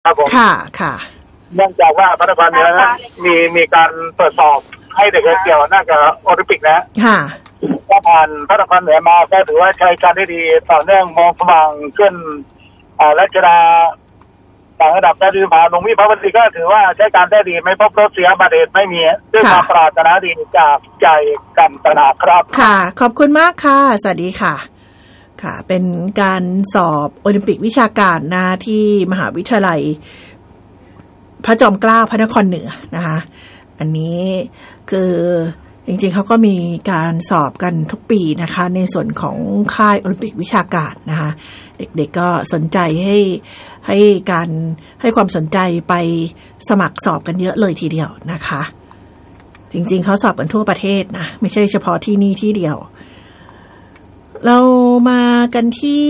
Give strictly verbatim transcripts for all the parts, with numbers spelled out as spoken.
ครับผมค่ะค่ะเนื่องจากว่าพัฒนาการเหนือนะมีมีการตรวจสอบให้เด็กเกี่ยวน่าจะโอลิมปิกนะค่ะถ้าผ่านพัฒนาการเหนือมาก็ถือว่าใช้การได้ดีต่อเนื่องมองสว่างขึ้นอ่ารัชดาต่างระดับได้ดีผ่านลงวิภาวดีก็ถือว่าใช้การได้ดีไม่พบรถเสียบาดเจ็บไม่มีด้วยความปรารถนาดีจากใจกันตนาครับค่ะขอบคุณมากค่ะสวัสดีค่ะค่ะเป็นการสอบโอลิมปิกวิชาการนะที่มหาวิทยาลัยพระจอมเกล้าพระนครเหนือนะคะอันนี้คือจริงๆเขาก็มีการสอบกันทุกปีนะคะในส่วนของค่ายโอลิมปิกวิชาการนะคะเด็กๆก็สนใจให้ให้การให้ความสนใจไปสมัครสอบกันเยอะเลยทีเดียวนะคะจริงๆเขาสอบกันทั่วประเทศนะไม่ใช่เฉพาะที่นี่ที่เดียวเรามากันที่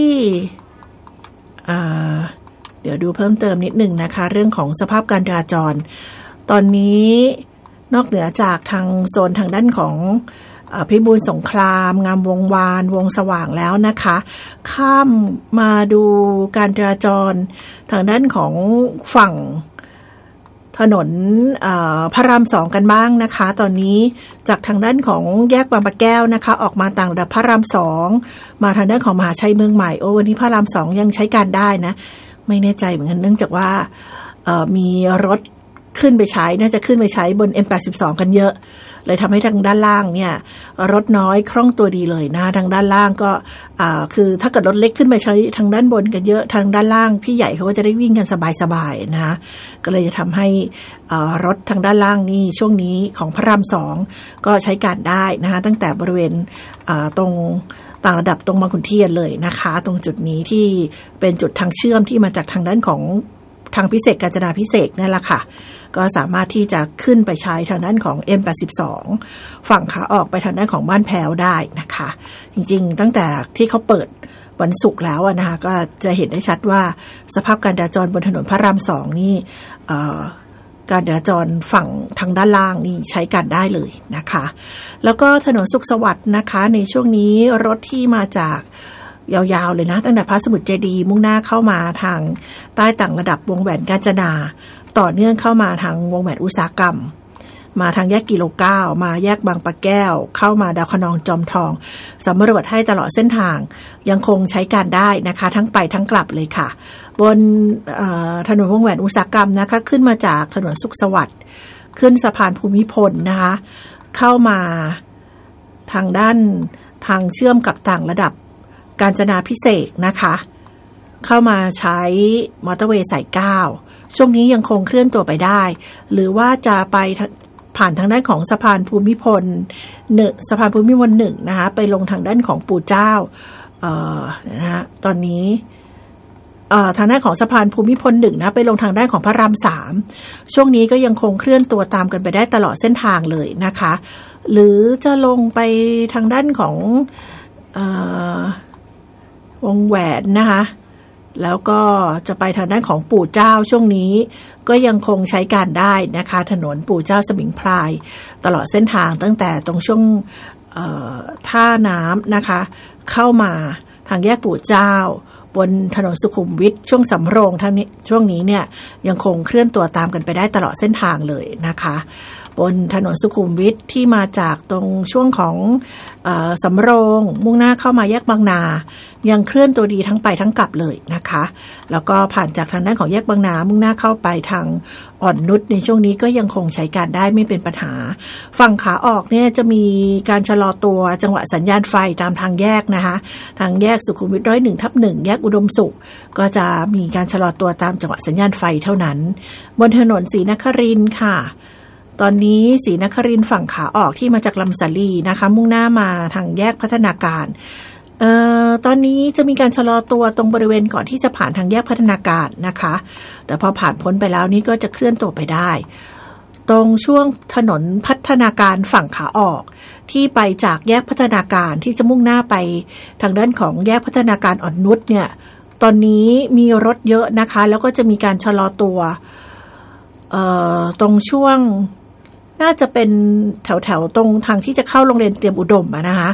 เดี๋ยวดูเพิ่มเติมนิดหนึ่งนะคะเรื่องของสภาพการจราจรตอนนี้นอกเหนือจากทางโซนทางด้านของพิบูลสงครามงามวงวานวงสว่างแล้วนะคะข้ามมาดูการจราจรทางด้านของฝั่งถนนพระรามสองกันบ้างนะคะตอนนี้จากทางด้านของแยกบางปะแก้วนะคะออกมาต่างระดับพระรามสองมาทางด้านของมหาชัยเมืองใหม่โอ้วันนี้พระรามสองยังใช้การได้นะไม่แน่ใจเหมือนกันเนื่องจากว่ามีรถขึ้นไปใช้น่าจะขึ้นไปใช้บน เอ็ม แปดสิบสอง กันเยอะเลยทำให้ทางด้านล่างเนี่ยรถน้อยคล่องตัวดีเลยนะทางด้านล่างก็คือถ้าเกิดรถเล็กขึ้นไปใช้ทางด้านบนกันเยอะทางด้านล่างพี่ใหญ่เขาก็จะได้วิ่งกันสบายๆนะก็เลยจะทำให้รถทางด้านล่างนี่ช่วงนี้ของพระรามสองก็ใช้การได้นะคะตั้งแต่บริเวณตรงต่างระดับตรงบางขุนเทียนเลยนะคะตรงจุดนี้ที่เป็นจุดทางเชื่อมที่มาจากทางด้านของทางพิเศษกาญจนาพิเศษนั่นแหละค่ะก็สามารถที่จะขึ้นไปใช้ทางด้านของ เอ็ม แปดสิบสอง ฝั่งขาออกไปทางด้านของบ้านแพ้วได้นะคะจริงๆตั้งแต่ที่เขาเปิดวันศุกร์แล้วนะคะก็จะเห็นได้ชัดว่าสภาพการจราจรบนถนนพระรามสองนี่การจราจรฝั่งทางด้านล่างนี่ใช้การได้เลยนะคะแล้วก็ถนนสุขสวัสดิ์นะคะในช่วงนี้รถที่มาจากยาวๆเลยนะตั้งแต่พระสมุทรเจดีย์มุ่งหน้าเข้ามาทางใต้ต่างระดับวงแหวนกาญจนาต่อเนื่องเข้ามาทางวงแหวนอุตสาหกรรมมาทางแยกกิโลเก้ามาแยกบางปะแก้วเข้ามาดาวคะนองจอมทองสำรวจให้ตลอดเส้นทางยังคงใช้การได้นะคะทั้งไปทั้งกลับเลยค่ะบนถนนวงแหวนอุตสาหกรรมนะคะขึ้นมาจากถนนสุขสวัสดิ์ขึ้นสะพานภูมิพลนะคะเข้ามาทางด้านทางเชื่อมกับต่างระดับกาญจนาพิเศษนะคะเข้ามาใช้มอเตอร์เวย์สายเก้าช่วงนี้ยังคงเคลื่อนตัวไปได้หรือว่าจะไปผ่านทางด้านของสะพานภูมิพลหนึ่งสะพานภูมิพลหนึ่งนะคะไปลงทางด้านของปู่เจ้าเอ่อนะฮะตอนนี้เอ่อทางด้านของสะพานภูมิพลหนึ่งนะไปลงทางด้านของพระรามสามช่วงนี้ก็ยังคงเคลื่อนตัวตามกันไปได้ตลอดเส้นทางเลยนะคะหรือจะลงไปทางด้านของเอ่อวงแหวนนะคะแล้วก็จะไปทางด้านของปู่เจ้าช่วงนี้ก็ยังคงใช้การได้นะคะถนนปู่เจ้าสมิงพรายตลอดเส้นทางตั้งแต่ตรงช่วงท่าน้ำนะคะเข้ามาทางแยกปู่เจ้าบนถนนสุขุมวิทช่วงสำโรงทางนี้ช่วงนี้เนี่ยยังคงเคลื่อนตัวตามกันไปได้ตลอดเส้นทางเลยนะคะบนถนนสุขุมวิทที่มาจากตรงช่วงของเอ่อสำโรงมุ่งหน้าเข้ามาแยกบางนายังเคลื่อนตัวดีทั้งไปทั้งกลับเลยนะคะแล้วก็ผ่านจากทางด้านของแยกบางนามุ่งหน้าเข้าไปทางอ่อนนุชในช่วงนี้ก็ยังคงใช้การได้ไม่เป็นปัญหาฝั่งขาออกเนี่ยจะมีการชะลอตัวจังหวะสัญญาณไฟตามทางแยกนะคะทางแยกสุขุมวิทร้อยหนึ่งทับหนึ่งแยกอุดมสุขก็จะมีการชะลอตัวตามจังหวะสัญญาณไฟเท่านั้นบนถนนศรีนครินทร์ค่ะตอนนี้ศรีนครินทร์ฝั่งขาออกที่มาจากลำสาลีนะคะมุ่งหน้ามาทางแยกพัฒนาการเอ่อตอนนี้จะมีการชะลอตัวตรงบริเวณก่อนที่จะผ่านทางแยกพัฒนาการนะคะแต่พอผ่านพ้นไปแล้วนี่ก็จะเคลื่อนตัวไปได้ตรงช่วงถนนพัฒนาการฝั่งขาออกที่ไปจากแยกพัฒนาการที่จะมุ่งหน้าไปทางด้านของแยกพัฒนาการอ่อนนุชเนี่ยตอนนี้มีรถเยอะนะคะแล้วก็จะมีการชะลอตัวเอ่อตรงช่วงน่าจะเป็นแถวๆตรงทางที่จะเข้าโรงเรียนเตรียมอุดมอะนะคะ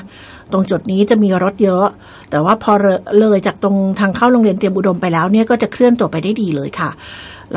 ตรงจุดนี้จะมีรถเยอะแต่ว่าพอเลยจากตรงทางเข้าโรงเรียนเตรียมอุดมไปแล้วเนี่ยก็จะเคลื่อนตัวไปได้ดีเลยค่ะ